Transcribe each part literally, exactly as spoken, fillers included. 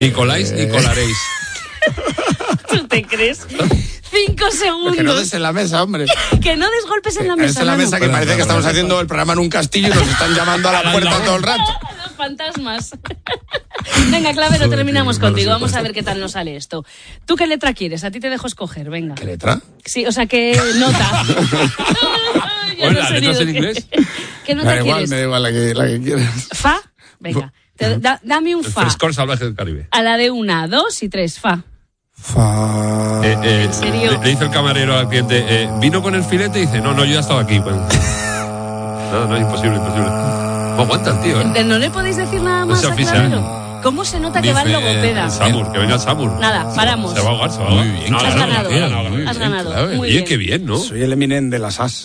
Y coláis y colaréis. ¿Tú te crees? Cinco segundos. Que no des en la mesa, hombre. Que no des golpes en la Que mesa. des en la mesa, que parece que estamos haciendo el programa en un castillo y nos están llamando a la puerta todo el rato. Los fantasmas. Venga, Clavero, terminamos contigo. Vamos a ver qué tal nos sale esto. ¿Tú qué letra quieres? A ti te dejo escoger, venga. ¿Qué letra? Sí, o sea, ¿qué nota? Bueno, las letras en inglés. ¿Qué nota Da igual, quieres? me da igual la que, la que quieras. ¿Fa? Venga. Te- da- dame un El fa. frescor salvaje del Caribe. A la de una, dos y tres, fa. Fa. Eh, eh, ¿En serio? Le, le dice el camarero al cliente, eh, ¿vino con el filete? Y dice, no, no, yo ya estaba aquí. Pues, no, no, imposible, imposible. No aguanta el tío, ¿eh? ¿No le podéis decir nada No más se a oficia, Clavero? ¿Cómo se nota que va el Dice, logopeda? el Samur, que venga el Samur. Nada, paramos. Se va a ahogar, se va a ahogar. Muy bien, No, Has no, no, ganado. no, no, no, no, Has no, ganado. claro. Muy Oye, bien. qué bien, ¿no? Soy el Eminem de las as.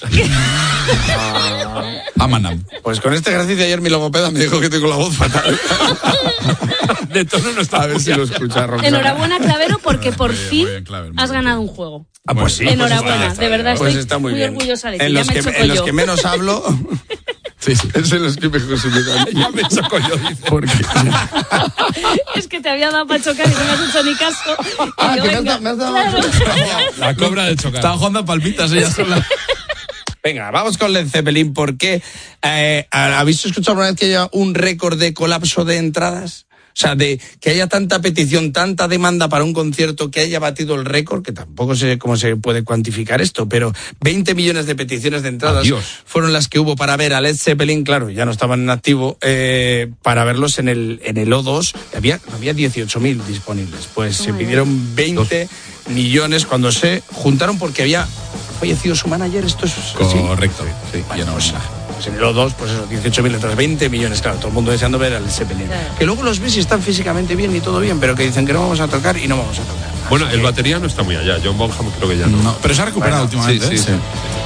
Amanam. Pues con este ejercicio ayer mi logopeda me dijo que tengo la voz fatal. De tono no está. A ver si lo escucha Roxana. Enhorabuena, Clavero, porque por Muy bien, fin muy bien, Clavero, muy has bien. ganado un juego. Ah, pues sí. Enhorabuena, pues de verdad Pues estoy está muy, muy bien. orgullosa de ti. En Ya los, me que, choco en los yo. que menos hablo, Sí, sí. es en los que mejor se me dan. Ya me choco yo, dice. ¿Por qué? Es que te había dado para chocar y no me has hecho ni caso. Y Ah, yo, que me has venga, dado- me has dado- claro. La cobra de chocar. Estaba jugando a palmitas ella sola. Venga, vamos con Led Zeppelin, porque eh, ¿habéis escuchado alguna vez que haya un récord de colapso de entradas? O sea, de que haya tanta petición, tanta demanda para un concierto que haya batido el récord, que tampoco sé cómo se puede cuantificar esto, pero veinte millones de peticiones de entradas Adiós. fueron las que hubo para ver a Led Zeppelin, claro, ya no estaban en activo, eh, para verlos en el, en el O dos, había, había dieciocho mil disponibles, pues se Toma ya. pidieron veinte millones cuando se juntaron porque había fallecido su manager, esto es así. Correcto. Sí, Bueno, ya no pues, pues en el O dos, pues eso, dieciocho mil entradas, veinte millones, claro, todo el mundo deseando ver al Zeppelin. Claro. Que luego los ves y están físicamente bien y todo bien, pero que dicen que no vamos a tocar y no vamos a tocar. Bueno, Así el que- batería no está muy allá. John Bonham creo que ya no. No, pero se ha recuperado Bueno, últimamente. sí, sí, ¿eh? sí.